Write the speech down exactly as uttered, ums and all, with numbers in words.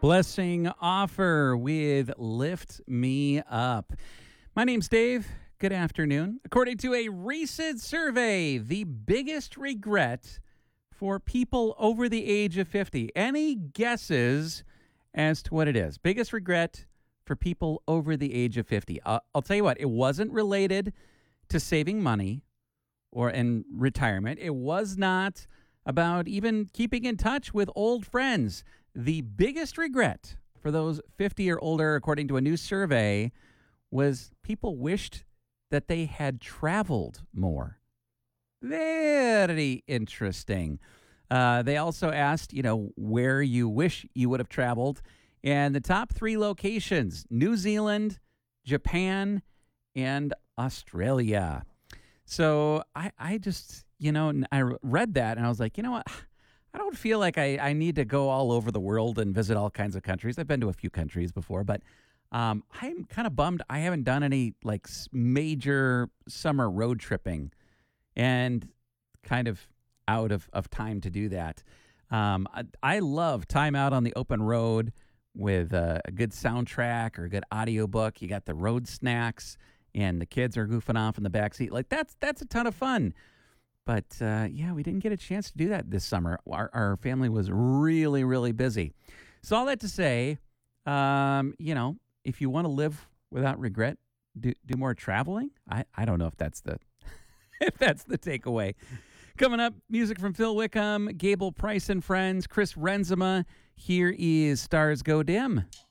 Blessing Offer with Lift Me Up. My name's Dave. Good afternoon. According to a recent survey, the biggest regret for people over the age of fifty. Any guesses as to what it is? Biggest regret for people over the age of fifty. Uh, I'll tell you what, it wasn't related to saving money or in retirement. It was not about even keeping in touch with old friends. The biggest regret for those fifty or older, according to a new survey, was people wished that they had traveled more. Very interesting. Uh, they also asked, you know, where you wish you would have traveled. And the top three locations, New Zealand, Japan, and Australia. So I, I just, you know, I read that and I was like, you know what? I don't feel like I, I need to go all over the world and visit all kinds of countries. I've been to a few countries before, but um, I'm kind of bummed I haven't done any like s- major summer road tripping and kind of out of, of time to do that. Um, I, I love time out on the open road with a, a good soundtrack or a good audiobook. You got the road snacks and the kids are goofing off in the backseat. Like that's that's a ton of fun. But, uh, yeah, we didn't get a chance to do that this summer. Our, our family was really, really busy. So all that to say, um, you know, if you want to live without regret, do do more traveling. I, I don't know if that's the if that's the takeaway. Coming up, music from Phil Wickham, Gable Price and Friends, Chris Renzema. Here is Stars Go Dim.